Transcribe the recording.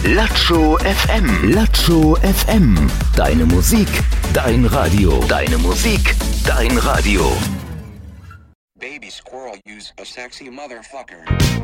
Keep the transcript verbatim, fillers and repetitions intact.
Latscho F M. Latscho F M. Deine Musik, dein Radio. Deine Musik, dein Radio. Baby squirrel, use a sexy motherfucker.